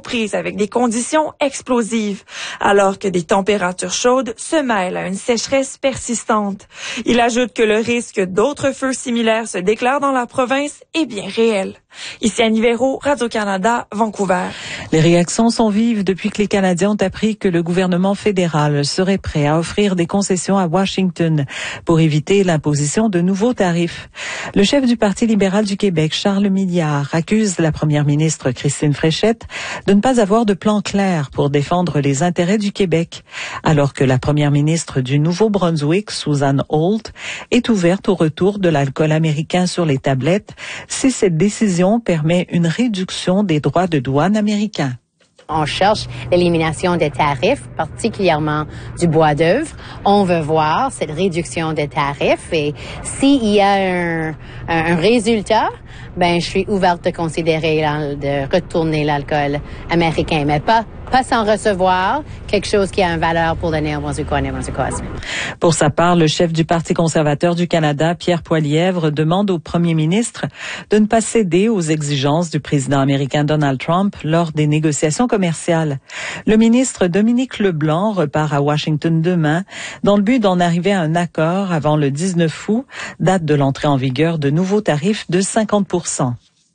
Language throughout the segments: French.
prises avec des conditions explosives, alors que des températures chaudes se mêlent à une sécheresse persistante. Il ajoute que le risque d'autres feux similaires se déclarent dans la province est bien réel. Ici Annie Véro, Radio-Canada, Vancouver. Les réactions sont vives depuis que les Canadiens ont appris que le gouvernement fédéral serait prêt à offrir des concessions à Washington pour éviter l'imposition de nouveaux tarifs. Le chef du Parti libéral du Québec, Charles Milliard, accuse la première ministre Christine Fréchette de ne pas avoir de plan clair pour défendre les intérêts du Québec, alors que la première ministre du Nouveau-Brunswick, Susan Holt, est ouverte au retour de l'alcool américain sur les tablettes si cette décision permet une réduction des droits de douane américains. On cherche l'élimination des tarifs, particulièrement du bois d'œuvre. On veut voir cette réduction des tarifs et s'il y a un résultat, je suis ouverte de considérer de retourner l'alcool américain, mais pas sans recevoir quelque chose qui a une valeur pour le Néo-Brunswickois et Néo-Brunswickoises. Pour sa part, le chef du Parti conservateur du Canada, Pierre Poilievre, demande au premier ministre de ne pas céder aux exigences du président américain Donald Trump lors des négociations commerciales. Le ministre Dominique Leblanc repart à Washington demain dans le but d'en arriver à un accord avant le 19 août, date de l'entrée en vigueur de nouveaux tarifs de 50%.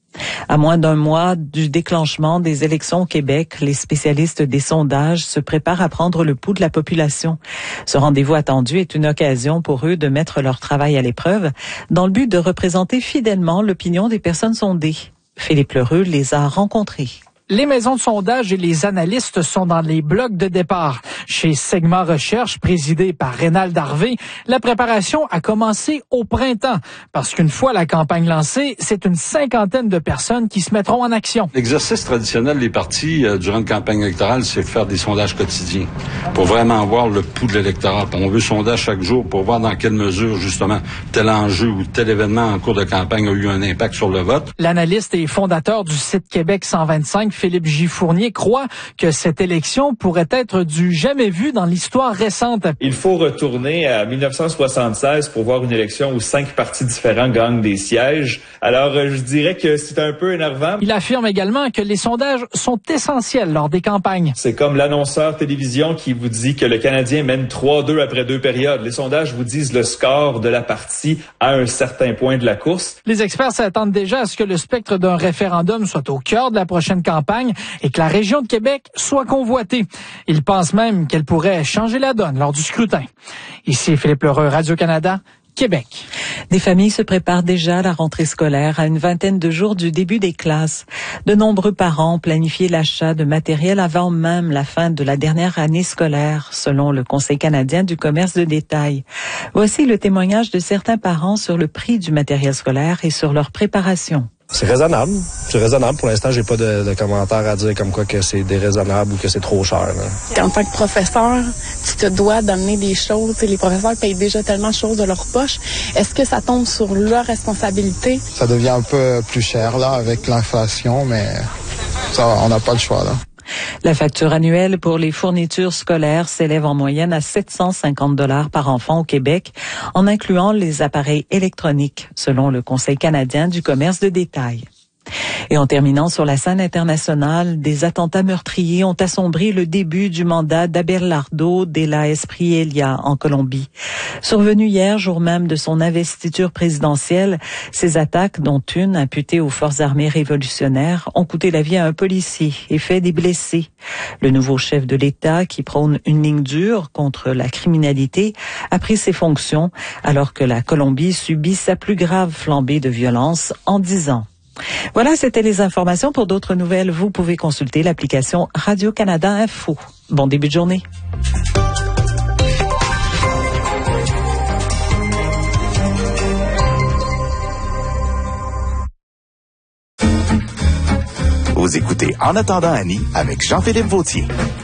À moins d'un mois du déclenchement des élections au Québec, les spécialistes des sondages se préparent à prendre le pouls de la population. Ce rendez-vous attendu est une occasion pour eux de mettre leur travail à l'épreuve dans le but de représenter fidèlement l'opinion des personnes sondées. Philippe Lheureux les a rencontrés. Les maisons de sondage et les analystes sont dans les blocs de départ. Chez Segma Recherche, présidé par Rénald Harvey, la préparation a commencé au printemps. Parce qu'une fois la campagne lancée, c'est une 50aine de personnes qui se mettront en action. L'exercice traditionnel des partis durant une campagne électorale, c'est faire des sondages quotidiens pour vraiment voir le pouls de l'électorat. On veut sondage chaque jour pour voir dans quelle mesure, justement, tel enjeu ou tel événement en cours de campagne a eu un impact sur le vote. L'analyste et fondateur du site Québec 125, Philippe J. Fournier, croit que cette élection pourrait être du jamais vu dans l'histoire récente. Il faut retourner à 1976 pour voir une élection où 5 partis différents gagnent des sièges. Alors, je dirais que c'est un peu énervant. Il affirme également que les sondages sont essentiels lors des campagnes. C'est comme l'annonceur télévision qui vous dit que le Canadien mène 3-2 après 2 périodes. Les sondages vous disent le score de la partie à un certain point de la course. Les experts s'attendent déjà à ce que le spectre d'un référendum soit au cœur de la prochaine campagne et que la région de Québec soit convoitée. Ils pensent même qu'elle pourrait changer la donne lors du scrutin. Ici Philippe Lheureux, Radio-Canada, Québec. Des familles se préparent déjà à la rentrée scolaire à une vingtaine de jours du début des classes. De nombreux parents ont planifié l'achat de matériel avant même la fin de la dernière année scolaire, selon le Conseil canadien du commerce de détail. Voici le témoignage de certains parents sur le prix du matériel scolaire et sur leur préparation. C'est raisonnable. C'est raisonnable. Pour l'instant, j'ai pas de commentaires à dire comme quoi que c'est déraisonnable ou que c'est trop cher. En tant que professeur, tu te dois d'amener des choses. Les professeurs payent déjà tellement de choses de leur poche. Est-ce que ça tombe sur leur responsabilité? Ça devient un peu plus cher là avec l'inflation, mais ça, on n'a pas le choix là. La facture annuelle pour les fournitures scolaires s'élève en moyenne à 750 $ par enfant au Québec, en incluant les appareils électroniques, selon le Conseil canadien du commerce de détail. Et en terminant sur la scène internationale, des attentats meurtriers ont assombri le début du mandat d'Abelardo Della Espriella en Colombie. Survenu hier, jour même de son investiture présidentielle, ces attaques, dont une imputée aux forces armées révolutionnaires, ont coûté la vie à un policier et fait des blessés. Le nouveau chef de l'État, qui prône une ligne dure contre la criminalité, a pris ses fonctions alors que la Colombie subit sa plus grave flambée de violence en 10 ans. Voilà, c'était les informations. Pour d'autres nouvelles, vous pouvez consulter l'application Radio-Canada Info. Bon début de journée. Vous écoutez En attendant Annie avec Jean-Philippe Vautier.